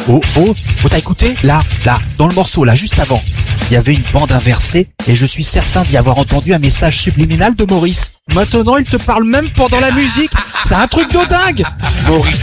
Oh, t'as écouté? Là, dans le morceau, là, juste avant. Il y avait une bande inversée et je suis certain d'y avoir entendu un message subliminal de Maurice. Maintenant, il te parle même pendant la musique. C'est un truc de dingue. Maurice